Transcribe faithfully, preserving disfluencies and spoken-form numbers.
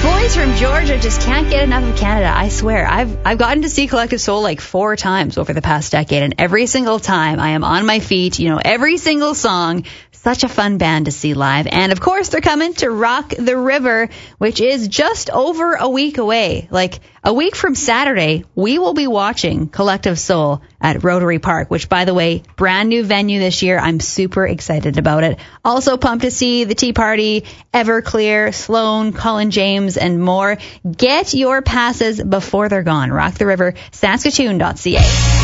Boys from Georgia just can't get enough of Canada. I swear. I've I've gotten to see Collective Soul like four times over the past decade, and every single time I am on my feet, you know, every single song. Such a fun band to see live. And of course, they're coming to Rock the River, which is just over a week away. Like a week from Saturday, we will be watching Collective Soul at Rotary Park, which, by the way, brand new venue this year. I'm super excited about it. Also pumped to see the Tea Party, Everclear, Sloan, Colin James, and more. Get your passes before they're gone. Rock the River, Saskatoon dot c a.